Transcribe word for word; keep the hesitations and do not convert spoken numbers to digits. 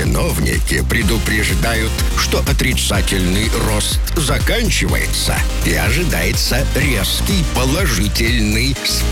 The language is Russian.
Чиновники предупреждают, что отрицательный рост заканчивается и ожидается резкий положительный спад.